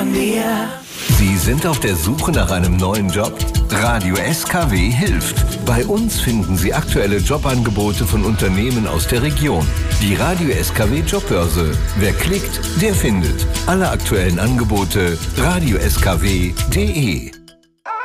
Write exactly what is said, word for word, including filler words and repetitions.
von mir. Sie sind auf der Suche nach einem neuen Job? Radio S K W hilft. Bei uns finden Sie aktuelle Jobangebote von Unternehmen aus der Region. Die Radio S K W Jobbörse. Wer klickt, der findet. Alle aktuellen Angebote radio s k w punkt d e.